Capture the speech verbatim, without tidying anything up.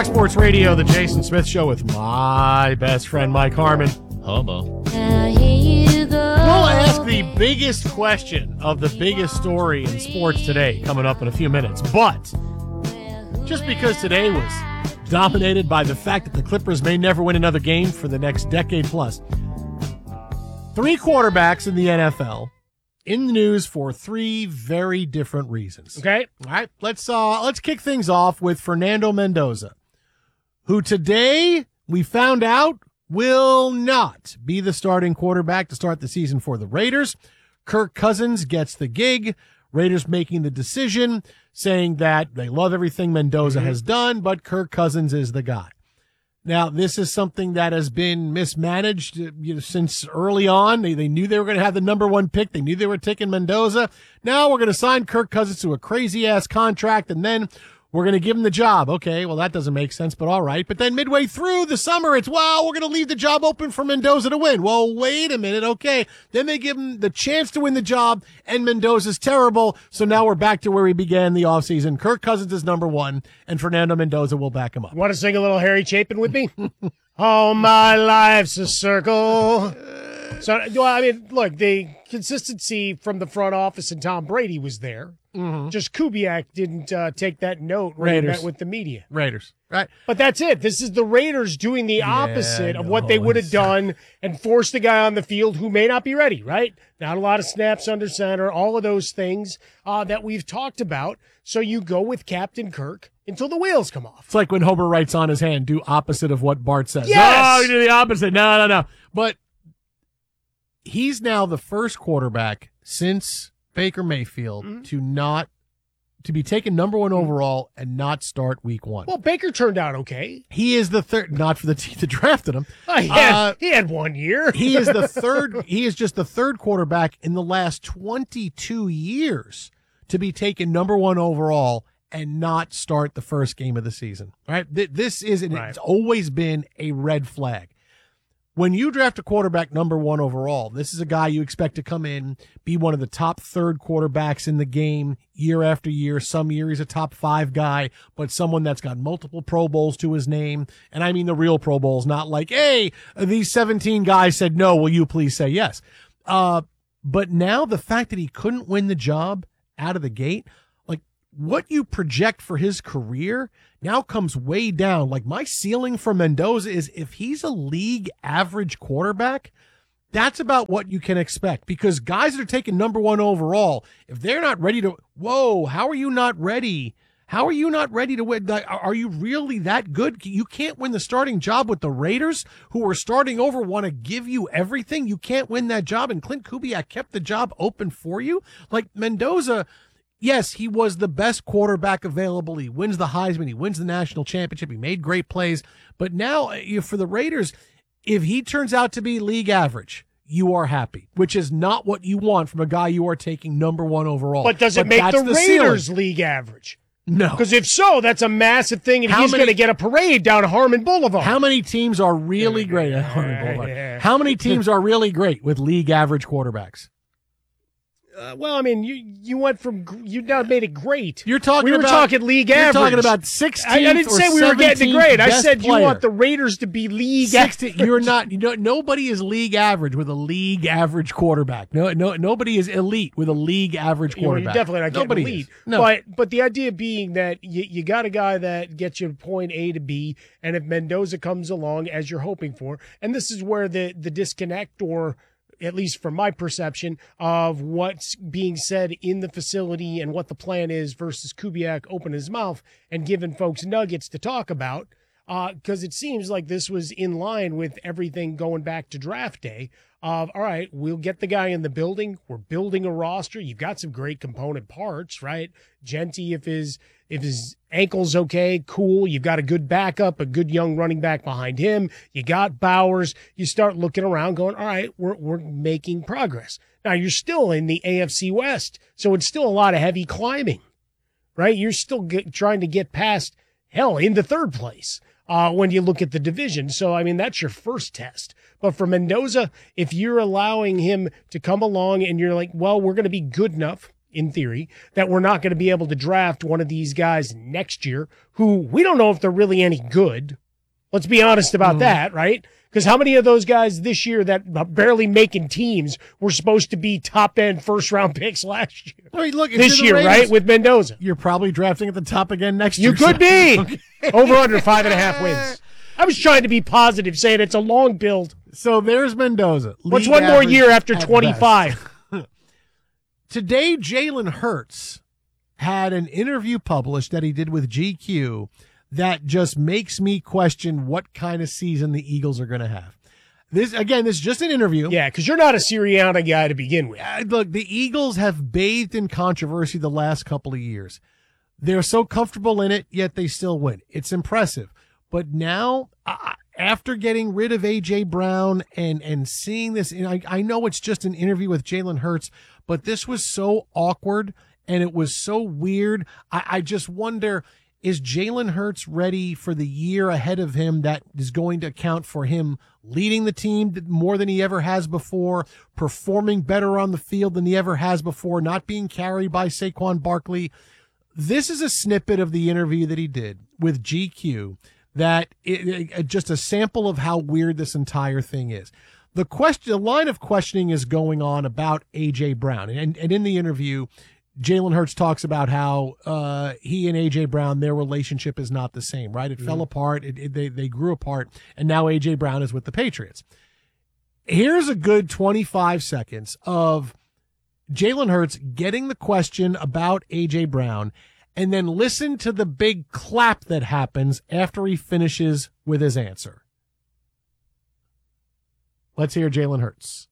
Fox Sports Radio, the Jason Smith Show with my best friend, Mike Harmon. Homo. We'll ask the biggest question of the biggest story in sports today, coming up in a few minutes. But just because today was dominated by the fact that the Clippers may never win another game for the next decade plus, three quarterbacks in the N F L in the news for three very different reasons. Okay. All right. Let's uh let's kick things off with Fernando Mendoza, who today we found out will not be the starting quarterback to start the season for the Raiders. Kirk Cousins gets the gig. Raiders making the decision, saying that they love everything Mendoza mm-hmm. has done, but Kirk Cousins is the guy. Now, this is something that has been mismanaged you know, since early on. They, they knew they were going to have the number one pick. They knew they were taking Mendoza. Now we're going to sign Kirk Cousins to a crazy-ass contract, and then we're going to give him the job. Okay, well, that doesn't make sense, but all right. But then midway through the summer, it's, well, we're going to leave the job open for Mendoza to win. Well, wait a minute. Okay. Then they give him the chance to win the job, and Mendoza's terrible. So now we're back to where we began the offseason. Kirk Cousins is number one, and Fernando Mendoza will back him up. Want to sing a little Harry Chapin with me? All my life's a circle. So, well, I mean, look, the consistency from the front office and Tom Brady was there. Mm-hmm. Just Kubiak didn't uh, take that note when Raiders. he met with the media. Raiders, right? But that's it. This is the Raiders doing the yeah, opposite of what they would have done and forced the guy on the field who may not be ready, right? Not a lot of snaps under center, all of those things uh, that we've talked about. So you go with Captain Kirk until the wheels come off. It's like when Homer writes on his hand, do opposite of what Bart says. Yes! Oh, you do the opposite. No, no, no. But he's now the first quarterback since Baker Mayfield mm-hmm. to not to be taken number one overall and not start week one. Well, Baker turned out okay. He is the third, not for the team that drafted him. Oh, he, had, uh, he had one year. he is the third. He is just the third quarterback in the last twenty-two years to be taken number one overall and not start the first game of the season. All right, this is and right. It's always been a red flag. When you draft a quarterback number one overall, this is a guy you expect to come in, be one of the top third quarterbacks in the game year after year. Some year he's a top five guy, but someone that's got multiple Pro Bowls to his name. And I mean the real Pro Bowls, not like, hey, these seventeen guys said no, will you please say yes? Uh, but now the fact that he couldn't win the job out of the gate, like what you project for his career now comes way down. Like my ceiling for Mendoza is if he's a league average quarterback, that's about what you can expect, because guys that are taking number one overall, if they're not ready to, whoa, how are you not ready? How are you not ready to win? Are you really that good? You can't win the starting job with the Raiders, who are starting over, want to give you everything. You can't win that job. And Clint Kubiak kept the job open for you. Like Mendoza, yes, he was the best quarterback available. He wins the Heisman. He wins the national championship. He made great plays. But now for the Raiders, if he turns out to be league average, you are happy, which is not what you want from a guy you are taking number one overall. But does it but make the, the Raiders ceiling. league average? No. Because if so, that's a massive thing, and How he's many- going to get a parade down Harmon Boulevard. How many teams are really great at Harmon Boulevard? How many teams are really great with league average quarterbacks? Uh, well, I mean, you you went from gr- you now made it great. You're talking we were about talking league you're average. talking about sixteenth. I, I didn't or say we were getting to grade. I said player. you want the Raiders to be league sixteen. average. You're not. You know, nobody is league average with a league average quarterback. No, no, nobody is elite with a league average You know, quarterback. You're definitely not getting nobody elite. is. No. But but the idea being that you, you got a guy that gets you point A to B, and if Mendoza comes along as you're hoping for, and this is where the the disconnect, or at least from my perception, of what's being said in the facility and what the plan is versus Kubiak opening his mouth and giving folks nuggets to talk about, because uh, it seems like this was in line with everything going back to draft day of, all right, we'll get the guy in the building. We're building a roster. You've got some great component parts, right? Genty, if his if his ankle's okay, cool. You've got a good backup, a good young running back behind him. You got Bowers. You start looking around going, all right, we're we're making progress. Now, you're still in the A F C West, so it's still a lot of heavy climbing, right? You're still get, trying to get past, hell, into third place. Uh, when you look at the division. So, I mean, that's your first test. But for Mendoza, if you're allowing him to come along and you're like, well, we're going to be good enough, in theory, that we're not going to be able to draft one of these guys next year who we don't know if they're really any good. Let's be honest about mm. that, right? Because how many of those guys this year that are barely making teams were supposed to be top-end first-round picks last year? I mean, look, this year, Raiders, right, with Mendoza. You're probably drafting at the top again next year. You could so. be. Okay. Over under five and a half wins. I was trying to be positive, saying it's a long build. So there's Mendoza. What's one more year after twenty-five? Today, Jalen Hurts had an interview published that he did with G Q that just makes me question what kind of season the Eagles are going to have. This, again, this is just an interview. Yeah, because you're not a Sirianni guy to begin with. Uh, look, the Eagles have bathed in controversy the last couple of years. They're so comfortable in it, yet they still win. It's impressive. But now, uh, after getting rid of A J. Brown and, and seeing this, and I, I know it's just an interview with Jalen Hurts, but this was so awkward and it was so weird. I, I just wonder, is Jalen Hurts ready for the year ahead of him that is going to account for him leading the team more than he ever has before, performing better on the field than he ever has before, not being carried by Saquon Barkley? This is a snippet of the interview that he did with G Q that it, it, just a sample of how weird this entire thing is. The question, the line of questioning is going on about A J. Brown. And, and in the interview, Jalen Hurts talks about how uh, he and A J. Brown, their relationship is not the same, right? It mm-hmm. fell apart. It, it, they, they grew apart. And now A J. Brown is with the Patriots. Here's a good twenty-five seconds of Jalen Hurts getting the question about A J. Brown, and then listen to the big clap that happens after he finishes with his answer. Let's hear Jalen Hurts.